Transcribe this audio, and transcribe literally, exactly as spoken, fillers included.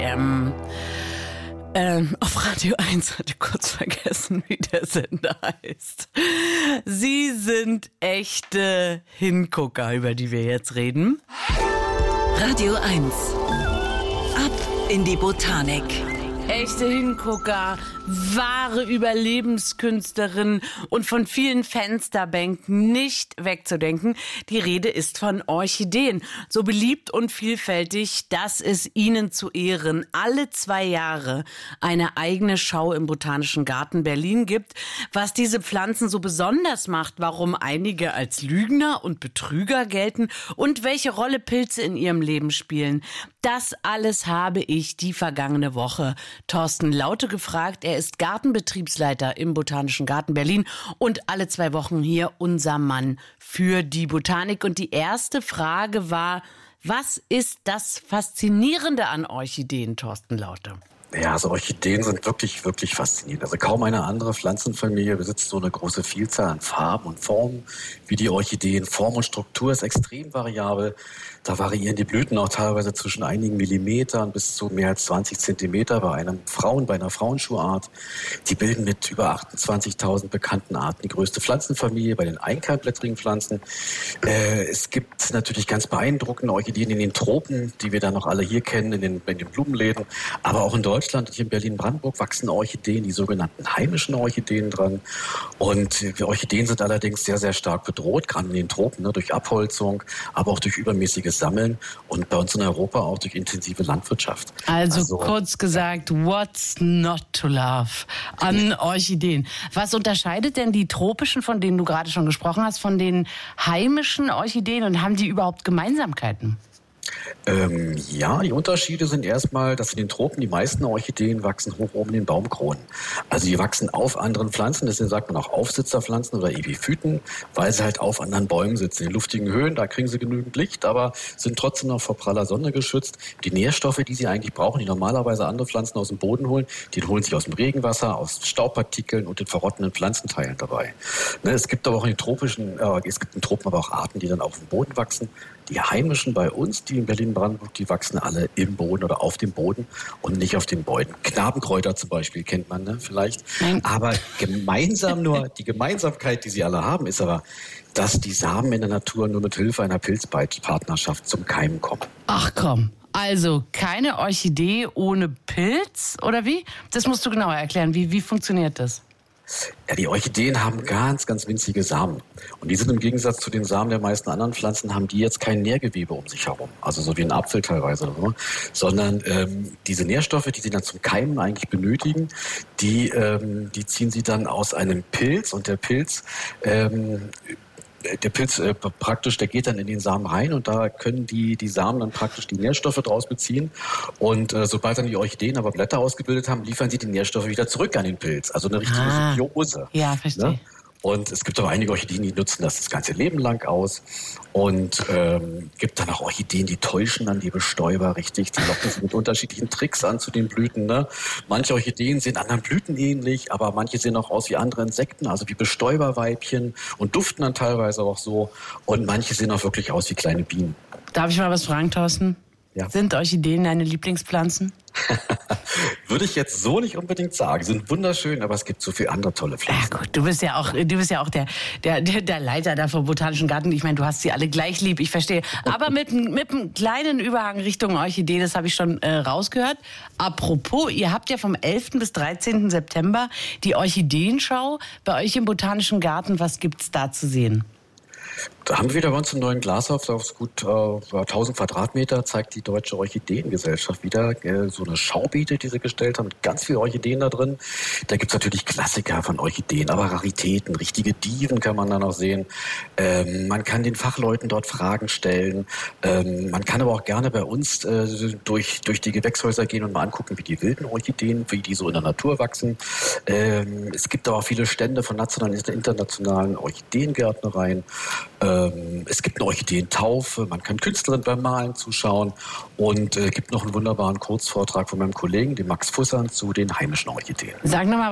M. Ähm, auf Radio eins hatte kurz vergessen, wie der Sender heißt. Sie sind echte Hingucker, über die wir jetzt reden. Radio eins. Ab in die Botanik. Echte Hingucker, wahre Überlebenskünstlerin und von vielen Fensterbänken nicht wegzudenken. Die Rede ist von Orchideen. So beliebt und vielfältig, dass es ihnen zu Ehren alle zwei Jahre eine eigene Schau im Botanischen Garten Berlin gibt. Was diese Pflanzen so besonders macht, warum einige als Lügner und Betrüger gelten und welche Rolle Pilze in ihrem Leben spielen. Das alles habe ich die vergangene Woche Thorsten Laute gefragt. Er ist Gartenbetriebsleiter im Botanischen Garten Berlin und alle zwei Wochen hier unser Mann für die Botanik. Und die erste Frage war, was ist das Faszinierende an Orchideen, Thorsten Laute? Ja, also Orchideen sind wirklich, wirklich faszinierend. Also kaum eine andere Pflanzenfamilie besitzt so eine große Vielzahl an Farben und Formen wie die Orchideen. Form und Struktur ist extrem variabel. Da variieren die Blüten auch teilweise zwischen einigen Millimetern bis zu mehr als zwanzig Zentimeter bei einem Frauen, bei einer Frauenschuhart. Die bilden mit über achtundzwanzigtausend bekannten Arten die größte Pflanzenfamilie bei den einkeimblättrigen Pflanzen. Äh, es gibt natürlich ganz beeindruckende Orchideen in den Tropen, die wir dann noch alle hier kennen, in den, in den Blumenläden. Aber auch in Deutschland und hier in Berlin-Brandenburg wachsen Orchideen, die sogenannten heimischen Orchideen dran. Und die Orchideen sind allerdings sehr, sehr stark bedroht, gerade in den Tropen, ne, durch Abholzung, aber auch durch übermäßiges Sammeln und bei uns in Europa auch durch intensive Landwirtschaft. Also, also kurz gesagt, what's not to love an Orchideen? Was unterscheidet denn die tropischen, von denen du gerade schon gesprochen hast, von den heimischen Orchideen und haben die überhaupt Gemeinsamkeiten? Ähm, ja, die Unterschiede sind erstmal, dass in den Tropen die meisten Orchideen wachsen hoch oben in den Baumkronen. Also die wachsen auf anderen Pflanzen, deswegen sagt man auch Aufsitzerpflanzen oder Epiphyten, weil sie halt auf anderen Bäumen sitzen. In luftigen Höhen, da kriegen sie genügend Licht, aber sind trotzdem noch vor praller Sonne geschützt. Die Nährstoffe, die sie eigentlich brauchen, die normalerweise andere Pflanzen aus dem Boden holen, die holen sich aus dem Regenwasser, aus Staubpartikeln und den verrottenden Pflanzenteilen dabei. Ne, es gibt aber auch in den tropischen, äh, es gibt in den Tropen aber auch Arten, die dann auf dem Boden wachsen. Die heimischen bei uns, die in Berlin-Brandenburg, die wachsen alle im Boden oder auf dem Boden und nicht auf den Bäuden. Knabenkräuter zum Beispiel kennt man, ne, vielleicht. Nein. Aber gemeinsam nur, die Gemeinsamkeit, die sie alle haben, ist aber, dass die Samen in der Natur nur mit Hilfe einer Pilzpartnerschaft zum Keimen kommen. Ach komm. Also keine Orchidee ohne Pilz, oder wie? Das musst du genauer erklären. Wie, wie funktioniert das? Ja, die Orchideen haben ganz, ganz winzige Samen. Und die sind im Gegensatz zu den Samen der meisten anderen Pflanzen, haben die jetzt kein Nährgewebe um sich herum. Also so wie ein Apfel teilweise oder so. Sondern ähm, diese Nährstoffe, die sie dann zum Keimen eigentlich benötigen, die, ähm, die ziehen sie dann aus einem Pilz. Und der Pilz... Ähm, Der Pilz äh, praktisch, der geht dann in den Samen rein und da können die, die Samen dann praktisch die Nährstoffe draus beziehen. Und äh, sobald dann die Orchideen aber Blätter ausgebildet haben, liefern sie die Nährstoffe wieder zurück an den Pilz. Also eine richtige ah, Symbiose. Ja, verstehe. Ne? Und es gibt aber einige Orchideen, die nutzen das das ganze Leben lang aus. Und ähm, gibt dann auch Orchideen, die täuschen dann die Bestäuber richtig. Die locken sie mit unterschiedlichen Tricks an zu den Blüten. Ne? Manche Orchideen sehen anderen Blüten ähnlich, aber manche sehen auch aus wie andere Insekten, also wie Bestäuberweibchen und duften dann teilweise auch so. Und manche sehen auch wirklich aus wie kleine Bienen. Darf ich mal was fragen, Thorsten? Ja. Sind Orchideen deine Lieblingspflanzen? Würde ich jetzt so nicht unbedingt sagen. Sie sind wunderschön, aber es gibt so viele andere tolle Pflanzen. Ja gut, du bist ja auch, du bist ja auch der, der, der, der Leiter da vom Botanischen Garten. Ich meine, du hast sie alle gleich lieb, ich verstehe. Aber mit, mit einem kleinen Überhang Richtung Orchidee, das habe ich schon äh, rausgehört. Apropos, ihr habt ja vom elften bis dreizehnten September die Orchideenschau bei euch im Botanischen Garten. Was gibt's da zu sehen? Da haben wir wieder bei uns einen neuen Glashaus auf gut äh, tausend Quadratmeter, zeigt die Deutsche Orchideengesellschaft wieder. Äh, so eine Schaubiete, die sie gestellt haben, mit ganz vielen Orchideen da drin. Da gibt's natürlich Klassiker von Orchideen, aber Raritäten, richtige Diven kann man da noch sehen. Ähm, man kann den Fachleuten dort Fragen stellen. Ähm, man kann aber auch gerne bei uns äh, durch, durch die Gewächshäuser gehen und mal angucken, wie die wilden Orchideen, wie die so in der Natur wachsen. Ähm, es gibt aber auch viele Stände von nationalen und internationalen Orchideengärtnereien. Ähm, es gibt eine Orchideentaufe, man kann Künstlerinnen beim Malen zuschauen und äh, gibt noch einen wunderbaren Kurzvortrag von meinem Kollegen, dem Max Fussern, zu den heimischen Orchideen. Sag noch mal